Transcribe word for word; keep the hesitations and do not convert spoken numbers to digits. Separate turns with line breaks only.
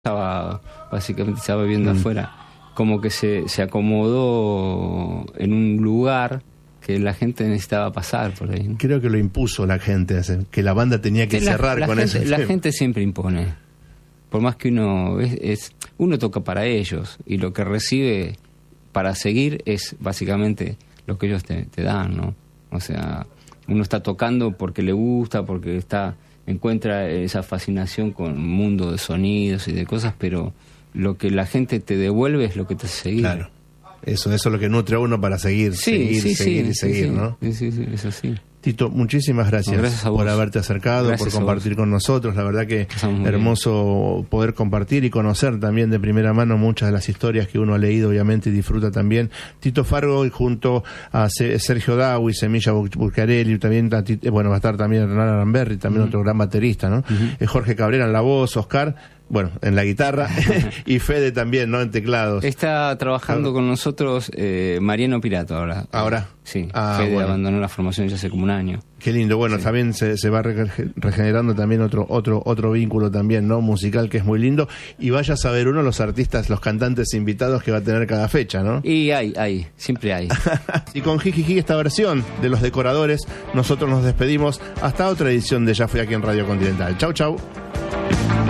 estaba básicamente estaba viviendo
Mm.
afuera, como que se, se acomodó en un lugar que la gente necesitaba pasar por ahí, ¿no?
Creo que lo impuso la gente, que la banda tenía que
la,
cerrar
la
con
gente,
eso.
La gente siempre impone, por más que uno es, es uno toca para ellos y lo que recibe para seguir es básicamente lo que ellos te, te dan, ¿no? O sea, uno está tocando porque le gusta, porque está encuentra esa fascinación con un mundo de sonidos y de cosas, pero lo que la gente te devuelve es lo que te hace seguir.
Claro. Eso, eso es lo que nutre a uno para seguir,
Sí,
seguir,
sí,
seguir
sí,
y
sí,
seguir,
sí.
¿no?
Sí, sí, sí, es así.
Tito, muchísimas gracias,
No, gracias a vos.
por haberte acercado,
Gracias
por compartir con nosotros. La verdad que hermoso poder compartir y conocer también de primera mano muchas de las historias que uno ha leído, obviamente, y disfruta también. Tito Fargo, y junto a Sergio Dawi, Semilla Buccarelli, también, bueno, va a estar también Hernán Aramberri, también uh-huh. otro gran baterista, ¿no? Uh-huh. Jorge Cabrera en la voz, Oscar, bueno, en la guitarra, y Fede también, ¿no? En teclados.
Está trabajando ah. con nosotros eh, Mariano Pirato ahora.
¿Ahora?
Sí,
ah,
Fede
bueno.
abandonó la formación ya hace como un año.
Qué lindo, bueno, sí. También se, se va regenerando también otro otro otro vínculo también, ¿no? Musical, que es muy lindo. Y vaya a saber uno los artistas, los cantantes invitados que va a tener cada fecha, ¿no?
Y hay, hay, siempre hay.
Y con Jijiji, esta versión de Los Decoradores, nosotros nos despedimos hasta otra edición de Ya Fui Aquí en Radio Continental. Chau, chau.